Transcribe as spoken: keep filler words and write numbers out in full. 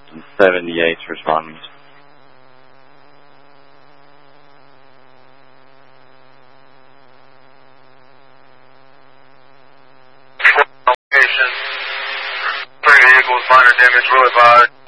seventy-eight responding. Location. Three vehicles, minor damage, really bad.